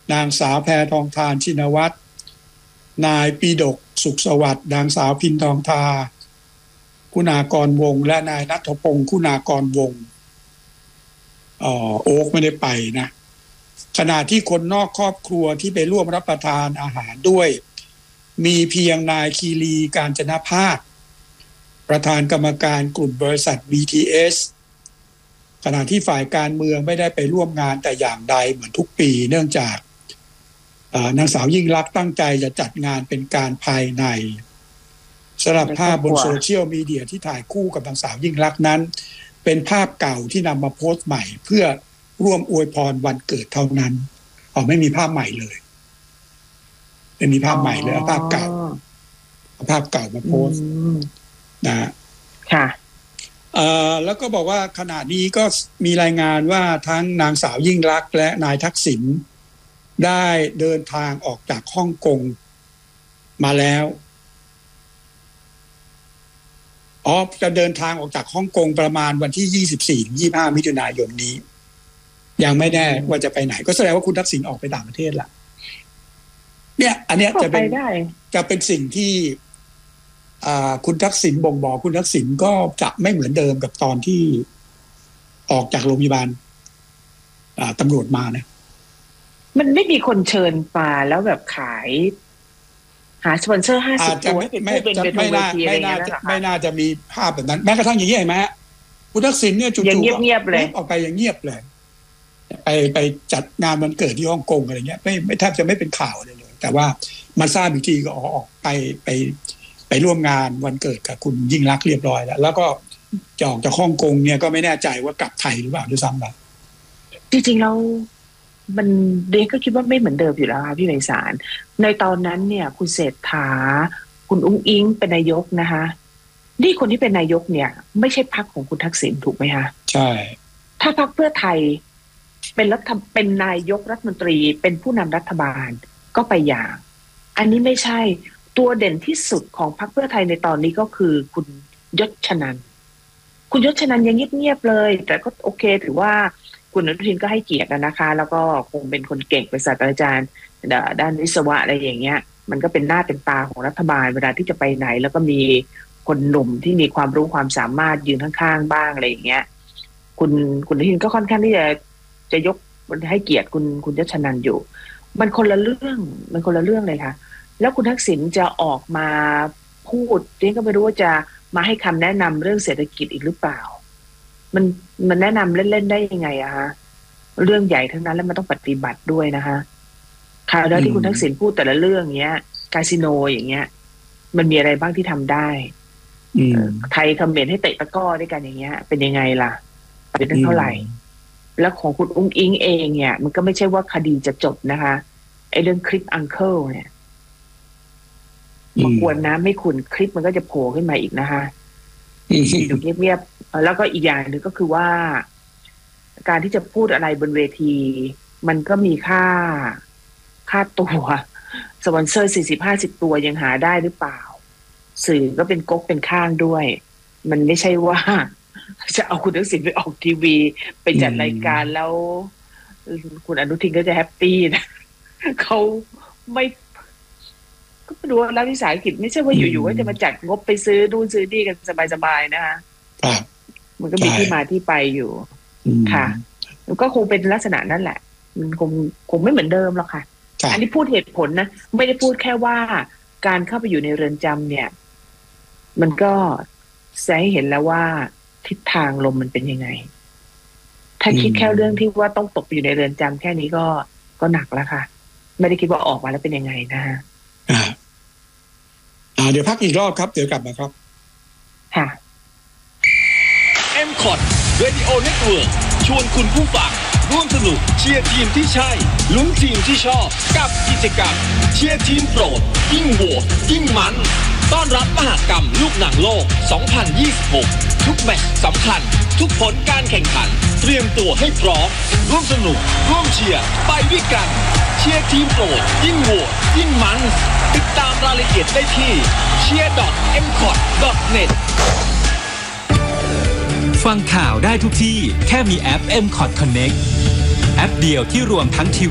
นางสาวแพทองธารชินวัตรนายปีดกสุขสวัสดิ์นางสาวพินทองทาคุณากรวงศ์และนายณัฐพงศ์คุณากรวงศ์โอ๊กไม่ได้ไปนะขณะที่คนนอกครอบครัวที่ไปร่วมรับประทานอาหารด้วยมีเพียงนายคีรีกาญจนภาคประธานกรรมการกลุ่มบริษัท BTS ขณะที่ฝ่ายการเมืองไม่ได้ไปร่วมงานแต่อย่างใดเหมือนทุกปีเนื่องจากนางสาวยิ่งลักษณ์ตั้งใจจะจัดงานเป็นการภายในสำหรับภาพบนโซเชียลมีเดียที่ถ่ายคู่กับนางสาวยิ่งลักษณ์นั้นเป็นภาพเก่าที่นำมาโพสต์ใหม่เพื่อร่วมอวยพรวันเกิดเท่านั้นไม่มีภาพใหม่เลยไม่มีภาพใหม่เลยเอาภาพเก่ามาโพสต์นะค่ะแล้วก็บอกว่าขณะนี้ก็มีรายงานว่าทั้งนางสาวยิ่งลักษณ์และนายทักษิณได้เดินทางออกจากฮ่องกงมาแล้วจะเดินทางออกจากฮ่องกงประมาณวันที่24-25มิถุนายนนี้ยังไม่แน่ว่าจะไปไหนก็แสดงว่าคุณทักษิณออกไปต่างประเทศละเนี่ยอันเนี้ยจะเป็นสิ่งที่คุณทักษิณบ่งบอกคุณทักษิณก็จะไม่เหมือนเดิมกับตอนที่ออกจากโรงพยาบาลตำรวจมานะมันไม่มีคนเชิญมาแล้วแบบขายหาสปอนเซอร์50ตัวให้เป็นผู้เป็นเวทีอะไรอย่างเงี้ยนะคะไม่น่าจะมีภาพแบบนั้นแม้กระทั่งอย่างนี้เห็นไหมฮะคุณทักษิณเนี่ยจู่ๆเงียบๆเลยออกไปอย่างเงียบเลยไปจัดงานวันเกิดที่ฮ่องกงอะไรเงี้ยไม่แทบจะไม่เป็นข่าวเลยแต่ว่ามาทราบอีกทีก็ออกไปร่วมงานวันเกิดกับคุณยิ่งลักษณ์เรียบร้อยแล้วก็จะออกจากฮ่องกงเนี่ยก็ไม่แน่ใจว่ากลับไทยหรือเปล่าด้วยซ้ำแบบจริงๆแล้วมันเด็กก็คิดว่าไม่เหมือนเดิมอยู่แล้วค่ะพี่ไพศาลในตอนนั้นเนี่ยคุณเศรษฐาคุณอุ๊งอิ๊งเป็นนายกนะคะนี่คนที่เป็นนายกเนี่ยไม่ใช่พรรคของคุณทักษิณถูกไหมคะใช่ถ้าพรรคเพื่อไทยเป็นนายกรัฐมนตรีเป็นผู้นำรัฐบาลก็ไปอย่างอันนี้ไม่ใช่ตัวเด่นที่สุดของพรรคเพื่อไทยในตอนนี้ก็คือคุณยศชนันท์คุณยศชนันท์ยังเงียบๆเลยแต่ก็โอเคถือว่าคุณอนุทินก็ให้เกียรตินะคะแล้วก็คงเป็นคนเก่งเป็นศาสตราจารย์ด้านวิศวะอะไรอย่างเงี้ยมันก็เป็นหน้าเป็นตาของรัฐบาลเวลาที่จะไปไหนแล้วก็มีคนหนุ่มที่มีความรู้ความสามารถยืนข้างๆบ้างอะไรอย่างเงี้ยคุณอนุทินก็ค่อนข้างที่จะยกให้เกียรติคุณยศชนันท์อยู่มันคนละเรื่องเลยค่ะแล้วคุณทักษิณจะออกมาพูดเรื่องก็ไม่รู้ว่าจะมาให้คำแนะนำเรื่องเศรษฐกิจอีกหรือเปล่ามันแนะนำเล่นๆได้ยังไงอะฮะเรื่องใหญ่ทั้งนั้นแล้วมันต้องปฏิบัติด้วยนะคะคราวแล้วที่คุณทักษิณพูดแต่ละเรื่องเงี้ยคาสิโนอย่างเงี้ยมันมีอะไรบ้างที่ทำได้ไทยคอมเมนต์ให้เตะตะก้อด้วยกันอย่างเงี้ยเป็นยังไงล่ะเป็นเท่าไหร่แล้วของคุณอุ๊งอิ๊งเองเนี่ยมันก็ไม่ใช่ว่าคดีจะจบนะคะไอ้เรื่องคลิปอังเคิลเนี่ยมากวนน้ำไม่ขุ่นคลิปมันก็จะโผล่ขึ้นมาอีกนะคะอยู่เงียบๆแล้วก็อีกอย่างหนึ่งก็คือว่าการที่จะพูดอะไรบนเวทีมันก็มีค่าตัวสปอนเซอร์40-50ตัวยังหาได้หรือเปล่าสื่อก็เป็นก๊กเป็นข้างด้วยมันไม่ใช่ว่าจะเอาคุณทักษิณไปออกทีวีไปจัดรายการแล้วคุณอนุทินก็จะแฮปปี้นะเขาไม่ก็ไม่รู้ว่ารัฐวิสาหกิจไม่ใช่ว่าอยู่ๆว่าจะมาจัดงบไปซื้อนู่นซื้อนี่กันสบายๆนะคะมันก็มีที่มาที่ไปอยู่ค่ะมันก็คงเป็นลักษณะนั้นแหละมันคงไม่เหมือนเดิมหรอกค่ะอันนี้พูดเหตุผลนะไม่ได้พูดแค่ว่าการเข้าไปอยู่ในเรือนจำเนี่ยมันก็แสดงให้เห็นแล้วว่าทิศทางลมมันเป็นยังไงถ้าคิดแค่เรื่องที่ว่าต้องตกอยู่ในเรือนจำแค่นี้ก็หนักแล้วค่ะไม่ได้คิดว่าออกมาแล้วเป็นยังไงนะฮะเดี๋ยวพักอีกรอบครับเดี๋ยวกลับมาครับค่ะ M-Cot Radio Network ชวนคุณผู้ฟังร่วมสนุกเชียร์ทีมที่ใช่ลุ้นทีมที่ชอบกับกิจกรรมเชียร์ทีมโปรดยิ่งโหวตยิ่งมันต้อนรับมหกรรมลูกหนังโลก 2026 ทุกแมตช์สำคัญทุกผลการแข่งขันเตรียมตัวให้พร้อมร่วมสนุกร่วมเชียร์ไปด้วยกันเชียร์ทีมโปรดยิ่งโหวตยิ่งมันติดตามรายละเอียดได้ที่ cheer.mcot.net ฟังข่าวได้ทุกที่แค่มีแอป M-Cot Connect แอปเดียวที่รวมทั้งที